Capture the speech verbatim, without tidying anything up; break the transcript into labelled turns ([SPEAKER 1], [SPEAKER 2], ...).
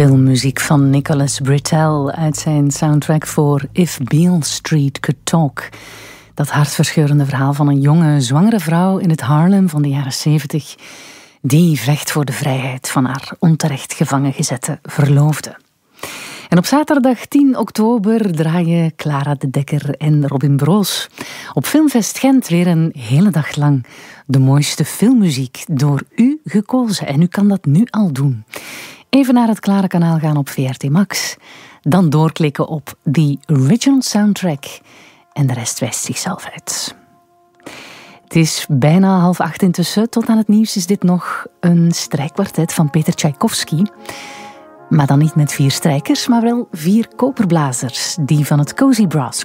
[SPEAKER 1] Filmmuziek van Nicholas Britell uit zijn soundtrack voor If Beale Street Could Talk. Dat hartverscheurende verhaal van een jonge, zwangere vrouw in het Harlem van de jaren zeventig, die vecht voor de vrijheid van haar onterecht gevangen gezette verloofde. En op zaterdag tien oktober draaien Clara de Dekker en Robin Broos op Filmfest Gent weer een hele dag lang de mooiste filmmuziek door u gekozen. En u kan dat nu al doen. Even naar het Klare Kanaal gaan op V R T Max. Dan doorklikken op The Original Soundtrack. En de rest wijst zichzelf uit. Het is bijna half acht intussen. Tot aan het nieuws is dit nog een strijkkwartet van Peter Tchaikovsky. Maar dan niet met vier strijkers, maar wel vier koperblazers. Die van het Cozy Brass